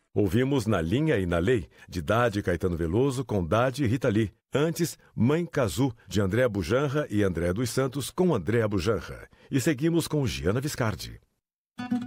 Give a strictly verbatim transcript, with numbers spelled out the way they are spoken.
Ouvimos Na Linha e na Lei, de Dade Caetano Veloso, com Dade e Rita Lee. Antes, Mãe Cazu, de André Bujanra e André dos Santos, com André Bujanra. E seguimos com Giana Viscardi.